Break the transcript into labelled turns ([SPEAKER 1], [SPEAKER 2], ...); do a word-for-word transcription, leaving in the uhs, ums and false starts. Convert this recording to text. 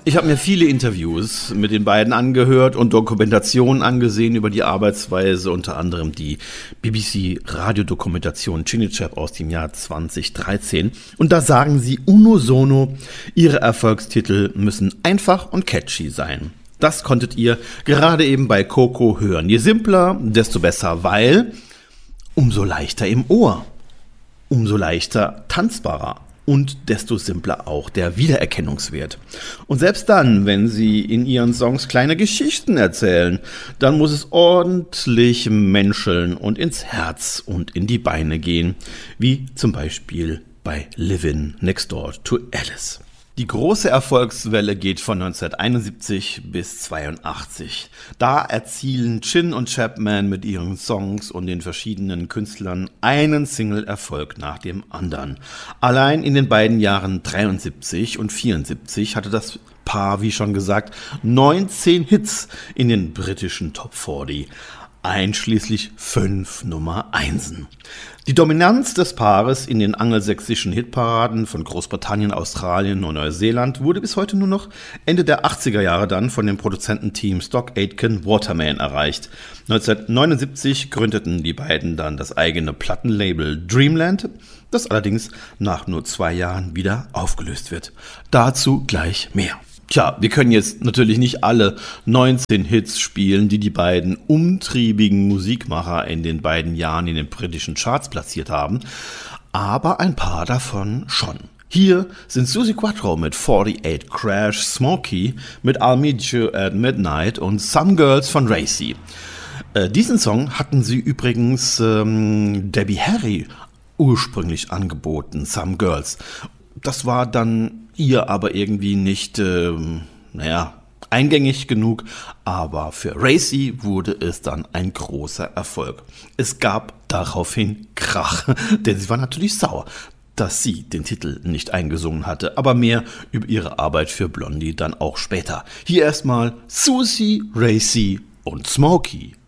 [SPEAKER 1] Ich habe mir viele Interviews mit den beiden angehört und Dokumentationen angesehen über die Arbeitsweise, unter anderem die B B C-Radiodokumentation Chinny Chap aus dem Jahr zwanzig dreizehn. Und da sagen sie unisono, ihre Erfolgstitel müssen einfach und catchy sein. Das konntet ihr gerade eben bei Coco hören. Je simpler, desto besser, weil umso leichter im Ohr, umso leichter tanzbarer. Und desto simpler auch der Wiedererkennungswert. Und selbst dann, wenn sie in ihren Songs kleine Geschichten erzählen, dann muss es ordentlich menscheln und ins Herz und in die Beine gehen, wie zum Beispiel bei Livin' Next Door to Alice. Die große Erfolgswelle geht von neunzehnhunderteinundsiebzig bis zweiundachtzig. Da erzielen Chin und Chapman mit ihren Songs und den verschiedenen Künstlern einen Single-Erfolg nach dem anderen. Allein in den beiden Jahren dreiundsiebzig und vierundsiebzig hatte das Paar, wie schon gesagt, neunzehn Hits in den britischen Top vierzig. Einschließlich fünf Nummer Einsen. Die Dominanz des Paares in den angelsächsischen Hitparaden von Großbritannien, Australien und Neuseeland wurde bis heute nur noch Ende der achtziger Jahre dann von dem Produzententeam Stock Aitken Waterman erreicht. neunzehnhundertneunundsiebzig gründeten die beiden dann das eigene Plattenlabel Dreamland, das allerdings nach nur zwei Jahren wieder aufgelöst wird. Dazu gleich mehr. Tja, wir können jetzt natürlich nicht alle neunzehn Hits spielen, die die beiden umtriebigen Musikmacher in den beiden Jahren in den britischen Charts platziert haben, aber ein paar davon schon. Hier sind Suzi Quatro mit achtundvierzig, Crash, Smokey mit I'll Meet You at Midnight und Some Girls von Racy. Äh, diesen Song hatten sie übrigens ähm, Debbie Harry ursprünglich angeboten, Some Girls. Das war dann ihr aber irgendwie nicht, äh, naja, eingängig genug, aber für Racy wurde es dann ein großer Erfolg. Es gab daraufhin Krach, denn sie war natürlich sauer, dass sie den Titel nicht eingesungen hatte, aber mehr über ihre Arbeit für Blondie dann auch später. Hier erstmal Suzi, Racy und Smokey.